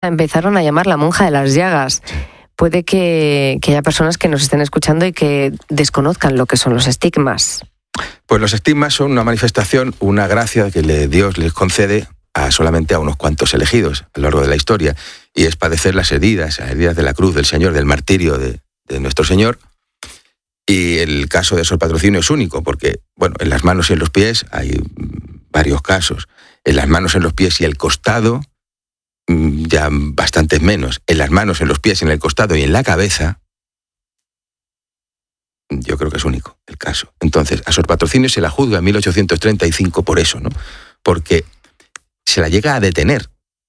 empezaron a llamar la monja de las llagas. Puede que haya personas que nos estén escuchando y que desconozcan lo que son los estigmas. Pues los estigmas son una manifestación, una gracia que Dios les concede solamente a unos cuantos elegidos a lo largo de la historia, y es padecer las heridas de la cruz del Señor, del martirio de nuestro Señor. Y el caso de Sor Patrocinio es único, porque, bueno, en las manos y en los pies hay varios casos. En las manos, en los pies y el costado, ya bastantes menos. En las manos, en los pies, en el costado y en la cabeza, yo creo que es único el caso. Entonces, a Sor Patrocinio se la juzga en 1835 por eso, ¿no? Porque se la llega a detener.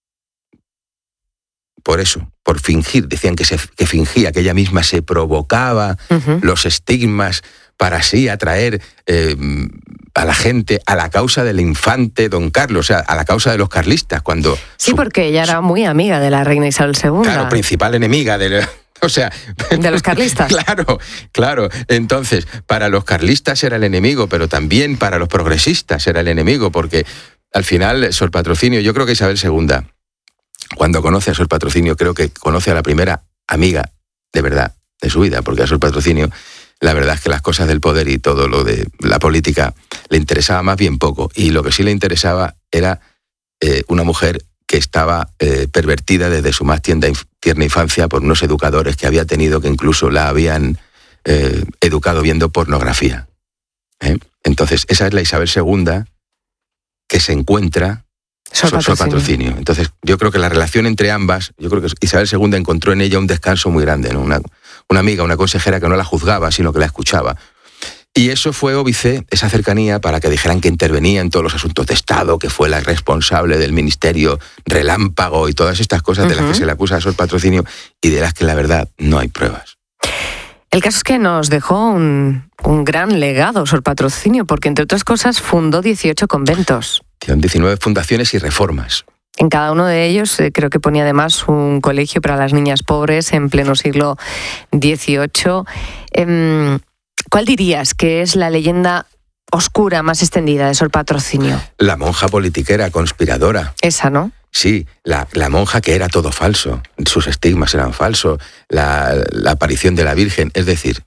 Por eso, por fingir. Decían que fingía, que ella misma se provocaba los estigmas para así atraer a la gente a la causa del infante don Carlos, o sea, a la causa de los carlistas. Porque ella era muy amiga de la reina Isabel II. Claro, principal enemiga de los carlistas. Claro. Entonces, para los carlistas era el enemigo, pero también para los progresistas era el enemigo, porque al final Sor Patrocinio, yo creo que Isabel II, cuando conoce a Sor Patrocinio, creo que conoce a la primera amiga de verdad de su vida, porque a Sor Patrocinio la verdad es que las cosas del poder y todo lo de la política le interesaba más bien poco, y lo que sí le interesaba era una mujer que estaba pervertida desde su más tierna infancia por unos educadores que había tenido, que incluso la habían educado viendo pornografía. Entonces, esa es la Isabel II que se encuentra Sor Patrocinio. Entonces, yo creo que la relación entre ambas, yo creo que Isabel II encontró en ella un descanso muy grande, ¿no? Una amiga, una consejera que no la juzgaba, sino que la escuchaba. Y eso fue óbice, esa cercanía, para que dijeran que intervenía en todos los asuntos de Estado, que fue la responsable del ministerio relámpago y todas estas cosas de las que se le acusa a Sor Patrocinio y de las que la verdad no hay pruebas. El caso es que nos dejó un gran legado Sor Patrocinio, porque entre otras cosas fundó 18 conventos. 19 fundaciones y reformas. En cada uno de ellos creo que ponía además un colegio para las niñas pobres en pleno siglo XVIII. ¿Cuál dirías que es la leyenda oscura más extendida de Sor Patrocinio? La monja politiquera, conspiradora. Esa, ¿no? Sí, la monja que era todo falso. Sus estigmas eran falsos. La aparición de la Virgen. Es decir,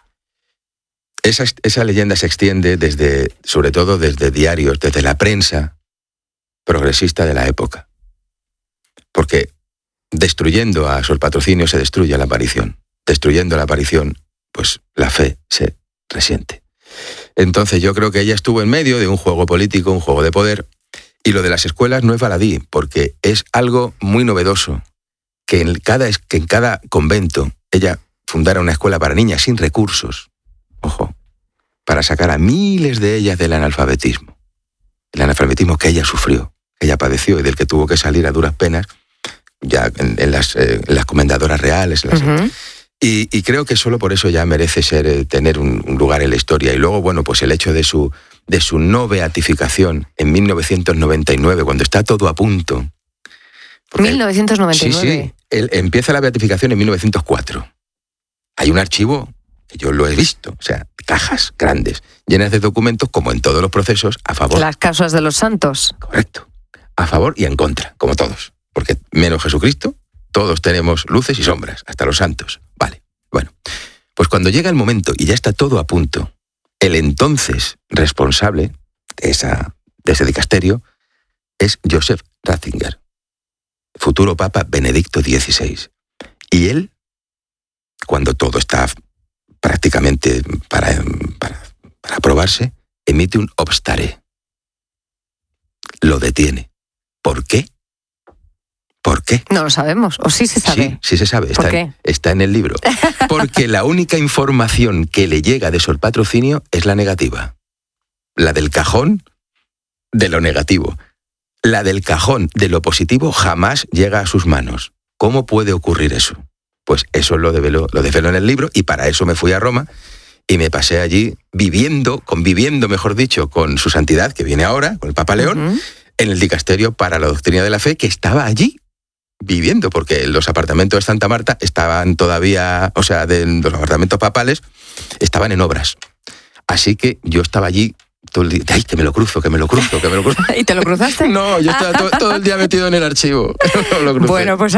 esa leyenda se extiende sobre todo desde diarios, desde la prensa progresista de la época. Porque destruyendo a Sor Patrocinio se destruye la aparición. Destruyendo la aparición, pues la fe se resiente. Entonces yo creo que ella estuvo en medio de un juego político, un juego de poder, y lo de las escuelas no es baladí, porque es algo muy novedoso, que en cada convento ella fundara una escuela para niñas sin recursos, ojo, para sacar a miles de ellas del analfabetismo. El analfabetismo que ella sufrió, que ella padeció y del que tuvo que salir a duras penas, ya en las comendadoras reales. Y creo que solo por eso ya merece tener un lugar en la historia. Y luego, bueno, pues el hecho de su no beatificación en 1999, cuando está todo a punto. 1999. Sí. Empieza la beatificación en 1904. Hay un archivo, que yo lo he visto, o sea, cajas grandes, llenas de documentos, como en todos los procesos, a favor. Las causas de los santos. Correcto. A favor y en contra, como todos. Porque menos Jesucristo, todos tenemos luces y sombras, hasta los santos. Vale, bueno. Pues cuando llega el momento y ya está todo a punto, el entonces responsable de ese dicasterio es Joseph Ratzinger, futuro Papa Benedicto XVI. Y él, cuando todo está prácticamente para aprobarse, emite un obstare. Lo detiene. ¿Por qué? ¿Por qué? No lo sabemos, o sí se sabe. Sí se sabe, está en el libro. Porque la única información que le llega de Sor Patrocinio es la negativa. La del cajón de lo negativo. La del cajón de lo positivo jamás llega a sus manos. ¿Cómo puede ocurrir eso? Pues eso lo desvelo en el libro, y para eso me fui a Roma y me pasé allí conviviendo, mejor dicho, con su santidad, que viene ahora, con el Papa León, en el dicasterio para la doctrina de la fe, que estaba allí viviendo, porque los apartamentos de Santa Marta estaban todavía, o sea, de los apartamentos papales estaban en obras. Así que yo estaba allí todo el día, ¡ay, que me lo cruzo! ¿Y te lo cruzaste? No, yo estaba todo el día metido en el archivo. No lo crucé. Bueno, pues